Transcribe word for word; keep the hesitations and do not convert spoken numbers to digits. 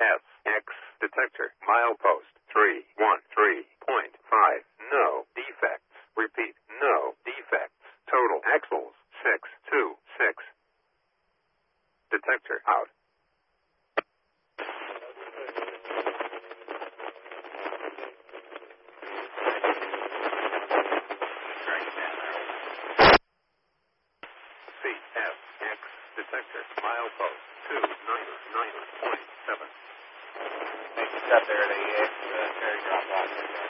S X detector. Milepost three one three point five. No defects. Repeat, no defects. Total axles six two six. Detector out. C S X detector. Milepost two nine nine point seven. They just got there at A X, uh, carry drop off.